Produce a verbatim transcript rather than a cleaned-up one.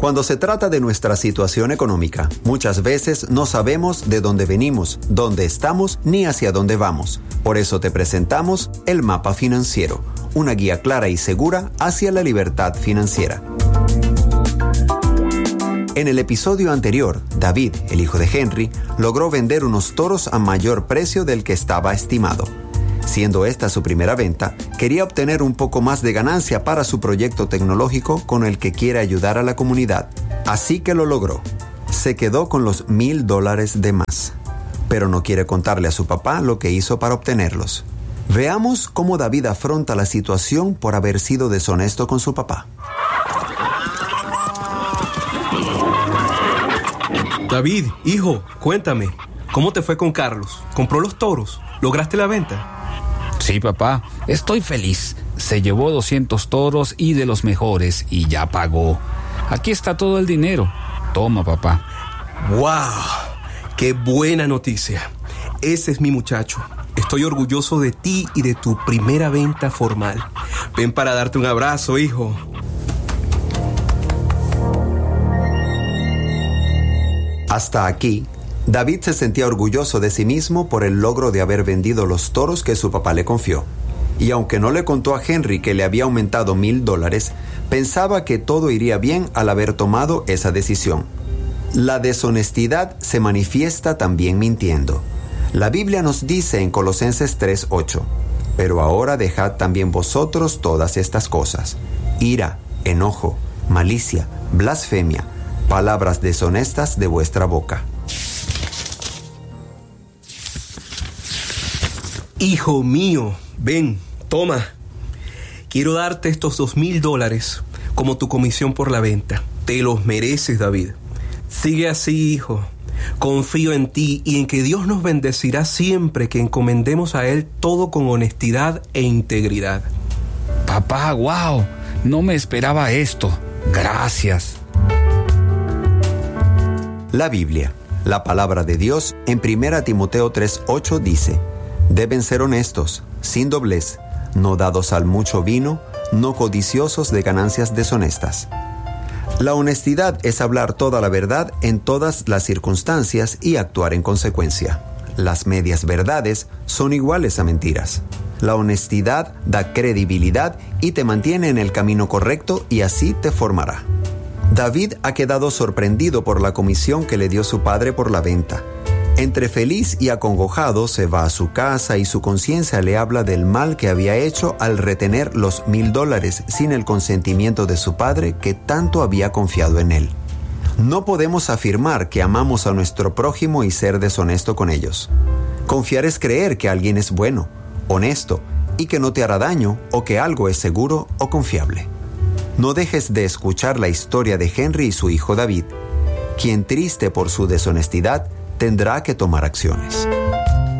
Cuando se trata de nuestra situación económica, muchas veces no sabemos de dónde venimos, dónde estamos ni hacia dónde vamos. Por eso te presentamos el Mapa Financiero, una guía clara y segura hacia la libertad financiera. En el episodio anterior, David, el hijo de Henry, logró vender unos toros a mayor precio del que estaba estimado. Siendo esta su primera venta, quería obtener un poco más de ganancia para su proyecto tecnológico con el que quiere ayudar a la comunidad. Así que lo logró. Se quedó con los mil dólares de más. Pero no quiere contarle a su papá lo que hizo para obtenerlos. Veamos cómo David afronta la situación por haber sido deshonesto con su papá. David, hijo, cuéntame, ¿cómo te fue con Carlos? ¿Compró los toros? ¿Lograste la venta? Sí, papá, estoy feliz. Se llevó doscientos toros y de los mejores y ya pagó. Aquí está todo el dinero. Toma, papá. ¡Wow! ¡Qué buena noticia! Ese es mi muchacho. Estoy orgulloso de ti y de tu primera venta formal. Ven para darte un abrazo, hijo. Hasta aquí, David se sentía orgulloso de sí mismo por el logro de haber vendido los toros que su papá le confió. Y aunque no le contó a Henry que le había aumentado mil dólares, pensaba que todo iría bien al haber tomado esa decisión. La deshonestidad se manifiesta también mintiendo. La Biblia nos dice en Colosenses tres ocho, pero ahora dejad también vosotros todas estas cosas: ira, enojo, malicia, blasfemia, palabras deshonestas de vuestra boca. Hijo mío, ven, toma. Quiero darte estos dos mil dólares como tu comisión por la venta. Te los mereces, David. Sigue así, hijo. Confío en ti y en que Dios nos bendecirá siempre que encomendemos a Él todo con honestidad e integridad. Papá, wow, no me esperaba esto. Gracias. La Biblia, la palabra de Dios, en primera Timoteo tres ocho dice: deben ser honestos, sin doblez, no dados al mucho vino, no codiciosos de ganancias deshonestas. La honestidad es hablar toda la verdad en todas las circunstancias y actuar en consecuencia. Las medias verdades son iguales a mentiras. La honestidad da credibilidad y te mantiene en el camino correcto y así te formará. David ha quedado sorprendido por la comisión que le dio su padre por la venta. Entre feliz y acongojado se va a su casa y su conciencia le habla del mal que había hecho al retener los mil dólares sin el consentimiento de su padre que tanto había confiado en él. No podemos afirmar que amamos a nuestro prójimo y ser deshonesto con ellos. Confiar es creer que alguien es bueno, honesto y que no te hará daño o que algo es seguro o confiable. No dejes de escuchar la historia de Henry y su hijo David, quien triste por su deshonestidad tendrá que tomar acciones.